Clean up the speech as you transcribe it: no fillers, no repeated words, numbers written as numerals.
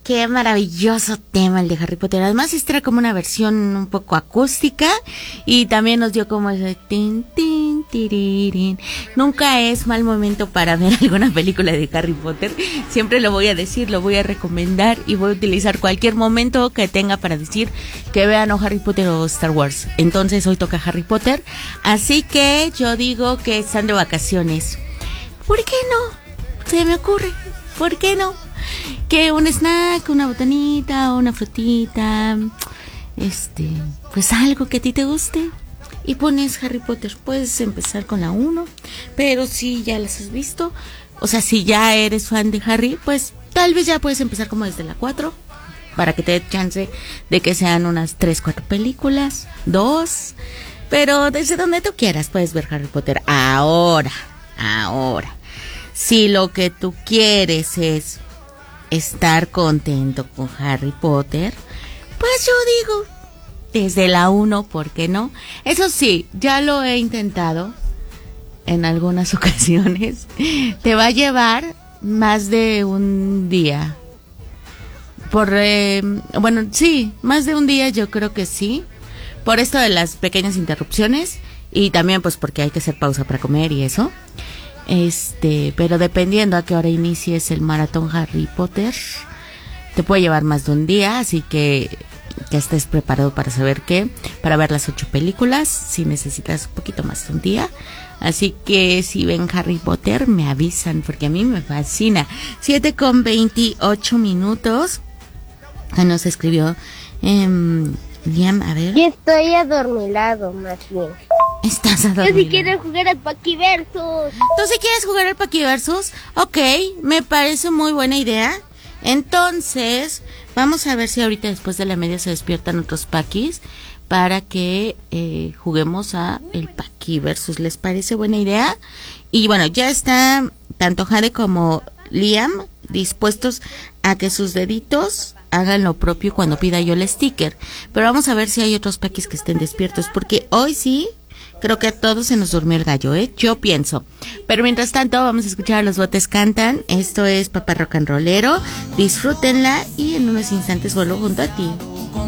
Qué maravilloso tema el de Harry Potter. Además, esta era como una versión un poco acústica y también nos dio como ese tin, tin, tirirín. Nunca es mal momento para ver alguna película de Harry Potter. Siempre lo voy a decir, lo voy a recomendar y voy a utilizar cualquier momento que tenga para decir que vean o Harry Potter o Star Wars. Entonces, hoy toca Harry Potter. Así que yo digo que están de vacaciones. ¿Por qué no? Se me ocurre. ¿Por qué no? Que un snack, una botanita, una frutita, pues algo que a ti te guste. Y pones Harry Potter. Puedes empezar con la 1, pero si ya las has visto, o sea, si ya eres fan de Harry, pues tal vez ya puedes empezar como desde la 4, para que te dé chance de que sean unas 3, 4 películas, 2, pero desde donde tú quieras puedes ver Harry Potter. Ahora. Si lo que tú quieres es estar contento con Harry Potter, pues yo digo, desde la 1, ¿por qué no? Eso sí, ya lo he intentado en algunas ocasiones. Te va a llevar más de un día. Sí, más de un día yo creo que sí. Por esto de las pequeñas interrupciones y también pues porque hay que hacer pausa para comer y eso. Pero dependiendo a qué hora inicies el maratón Harry Potter, te puede llevar más de un día, así que estés preparado para saber para ver las 8 películas, si necesitas un poquito más de un día. Así que si ven Harry Potter, me avisan, porque a mí me fascina. 7:28. Nos escribió Liam, a ver. Yo estoy adormilado, más bien. Estás adormilado. Yo sí quiero jugar al Paquiversus. ¿Tú sí quieres jugar al Paquiversus? Ok, me parece muy buena idea. Entonces, vamos a ver si ahorita después de la media se despiertan otros Paquis para que juguemos a el Paquiversus. ¿Les parece buena idea? Y bueno, ya está tanto Jade como Liam dispuestos a que sus deditos hagan lo propio cuando pida yo el sticker. Pero vamos a ver si hay otros Paquis que estén despiertos, porque hoy sí creo que a todos se nos durmió el gallo, yo pienso. Pero mientras tanto vamos a escuchar a Los Botes Cantan. Esto es Papá Rock and Rollero. Disfrútenla y en unos instantes vuelvo junto a ti.